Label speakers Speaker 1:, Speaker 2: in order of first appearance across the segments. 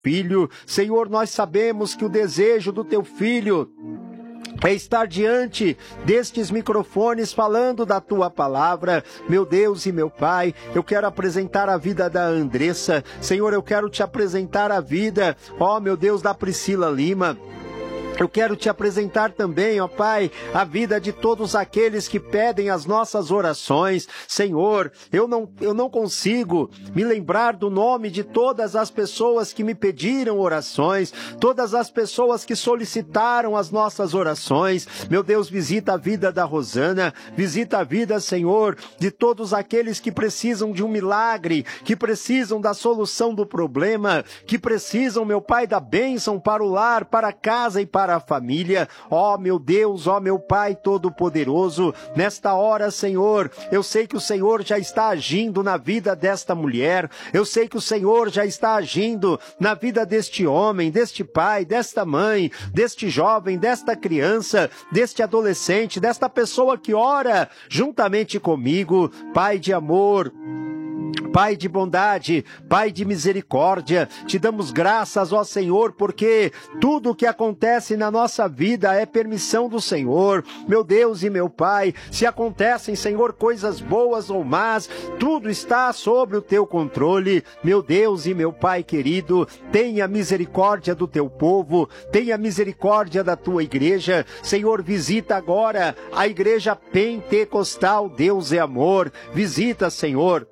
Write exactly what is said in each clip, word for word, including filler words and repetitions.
Speaker 1: filho. Senhor, nós sabemos que o desejo do teu filho é estar diante destes microfones falando da tua palavra. Meu Deus e meu Pai, eu quero apresentar a vida da Andressa. Senhor, eu quero te apresentar a vida, ó meu Deus, da Priscila Lima. Eu quero te apresentar também, ó Pai, a vida de todos aqueles que pedem as nossas orações. Senhor, eu não, eu não consigo me lembrar do nome de todas as pessoas que me pediram orações, todas as pessoas que solicitaram as nossas orações. Meu Deus, visita a vida da Rosana, visita a vida, Senhor, de todos aqueles que precisam de um milagre, que precisam da solução do problema, que precisam, meu Pai, da bênção para o lar, para a casa e para a família. Ó meu Deus, ó meu Pai Todo-Poderoso, nesta hora, Senhor, eu sei que o Senhor já está agindo na vida desta mulher, eu sei que o Senhor já está agindo na vida deste homem, deste pai, desta mãe, deste jovem, desta criança, deste adolescente, desta pessoa que ora juntamente comigo. Pai de amor, Pai de bondade, Pai de misericórdia, te damos graças, ó Senhor, porque tudo o que acontece na nossa vida é permissão do Senhor. Meu Deus e meu Pai, se acontecem, Senhor, coisas boas ou más, tudo está sob o teu controle. Meu Deus e meu Pai querido, tenha misericórdia do teu povo, tenha misericórdia da tua igreja. Senhor, visita agora a igreja pentecostal Deus é Amor. Visita, Senhor,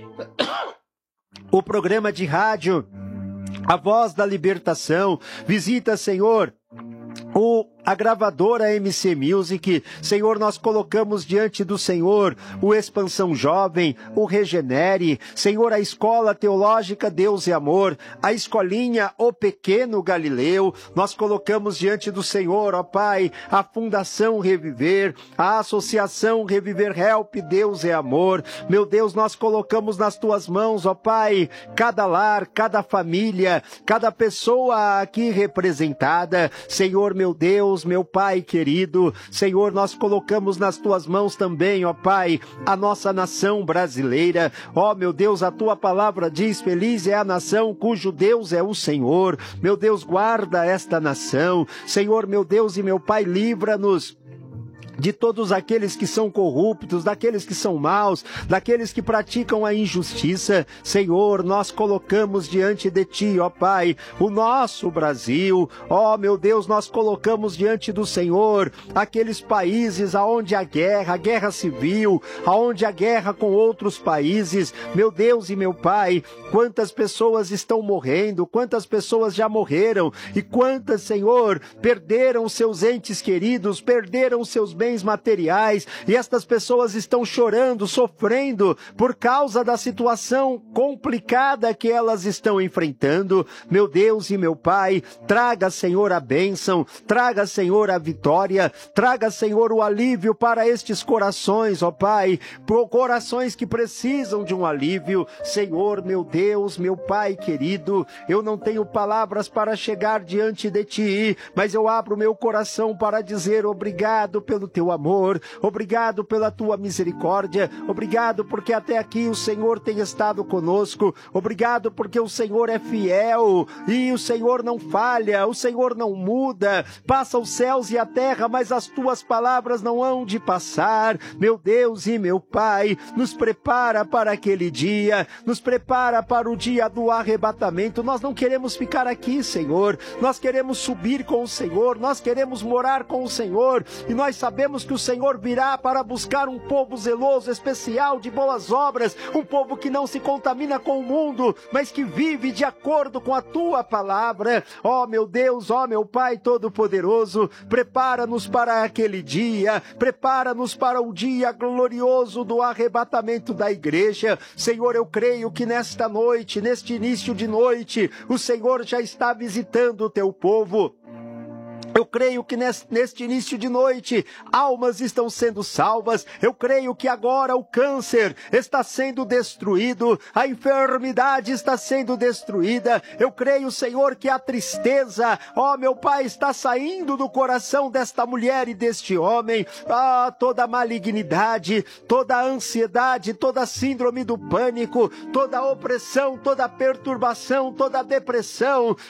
Speaker 1: o programa de rádio A Voz da Libertação. Visita, Senhor, o a gravadora M C Music. Senhor, nós colocamos diante do Senhor o Expansão Jovem, o Regenere, Senhor, a Escola Teológica Deus e Amor, a Escolinha O Pequeno Galileu. Nós colocamos diante do Senhor, ó Pai, a Fundação Reviver, a Associação Reviver Help Deus é Amor. Meu Deus, nós colocamos nas tuas mãos, ó Pai, cada lar, cada família, cada pessoa aqui representada. Senhor, meu Deus, meu Pai querido, Senhor, nós colocamos nas tuas mãos também, ó Pai, a nossa nação brasileira. Ó meu Deus, a tua palavra diz: feliz é a nação cujo Deus é o Senhor. Meu Deus, guarda esta nação. Senhor, meu Deus e meu Pai, livra-nos de todos aqueles que são corruptos, daqueles que são maus, daqueles que praticam a injustiça. Senhor, nós colocamos diante de Ti, ó Pai, o nosso Brasil. Ó meu Deus, nós colocamos diante do Senhor aqueles países aonde há guerra, guerra civil, aonde há guerra com outros países. Meu Deus e meu Pai, quantas pessoas estão morrendo, quantas pessoas já morreram e quantas, Senhor, perderam seus entes queridos, perderam seus bens materiais, e estas pessoas estão chorando, sofrendo por causa da situação complicada que elas estão enfrentando. Meu Deus e meu Pai, traga, Senhor, a bênção, traga, Senhor, a vitória, traga, Senhor, o alívio para estes corações, ó Pai, por corações que precisam de um alívio. Senhor, meu Deus, meu Pai querido, eu não tenho palavras para chegar diante de Ti, mas eu abro meu coração para dizer obrigado pelo Teu amor, obrigado pela Tua misericórdia, obrigado porque até aqui o Senhor tem estado conosco, obrigado porque o Senhor é fiel e o Senhor não falha, o Senhor não muda. Passa os céus e a terra, mas as Tuas palavras não hão de passar. Meu Deus e meu Pai, nos prepara para aquele dia, nos prepara para o dia do arrebatamento. Nós não queremos ficar aqui, Senhor, nós queremos subir com o Senhor, nós queremos morar com o Senhor, e nós sabemos que o Senhor virá para buscar um povo zeloso, especial, de boas obras, um povo que não se contamina com o mundo, mas que vive de acordo com a Tua palavra. Ó meu Deus, ó meu Pai Todo-Poderoso, prepara-nos para aquele dia, prepara-nos para o dia glorioso do arrebatamento da igreja. Senhor, eu creio que nesta noite, neste início de noite, o Senhor já está visitando o Teu povo. Eu Eu creio que neste início de noite, almas estão sendo salvas. Eu creio que agora o câncer está sendo destruído, a enfermidade está sendo destruída. Eu creio, Senhor, que a tristeza, ó meu Pai, está saindo do coração desta mulher e deste homem. Ah, toda a malignidade, toda a ansiedade, toda a síndrome do pânico, toda a opressão, toda a perturbação, toda a depressão,